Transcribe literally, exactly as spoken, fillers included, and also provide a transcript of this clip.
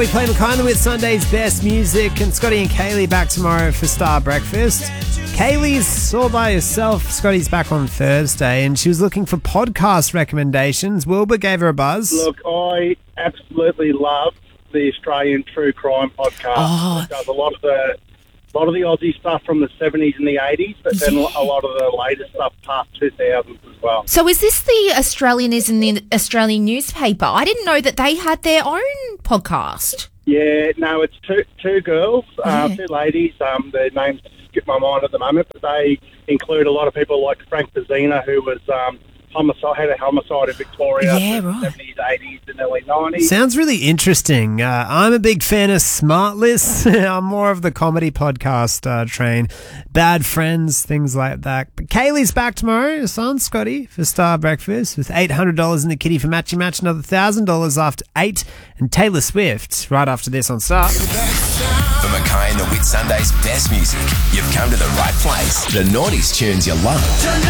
We play Mackay and the Wit Sunday's best music, and Scotty and Kaylee back tomorrow for Star Breakfast. Kaylee's all by herself. Scotty's back on Thursday, and she was looking for podcast recommendations. Wilbur gave her a buzz. Look, I absolutely love the Australian True Crime podcast. Oh. It does a lot of the a lot of the Aussie stuff from the seventies and the eighties, but then Yeah. a lot of the latest stuff past two thousands as well. So is this the Australian is in the Australian newspaper? I didn't know that they had their own podcast. Yeah, no, it's two two girls, uh, Yeah. two ladies. Um, their names skip my mind at the moment, but they include a lot of people like Frank Pizzina, who was um, homicide, had a homicide in Victoria Yeah, in the right. seventies, eighties, and early nineties. Sounds really interesting. Uh, I'm a big fan of Smartless. I'm more of the comedy podcast uh, train. Bad Friends, things like that. But Kaylee's back tomorrow. Son, Scotty, for Star Breakfast with eight hundred dollars in the kitty for Matchy Match, another one thousand dollars after eight, and Taylor Swift right after this on Star. For Mackay and the Wit Sunday's best music, you've come to the right place. The Naughties tunes you love.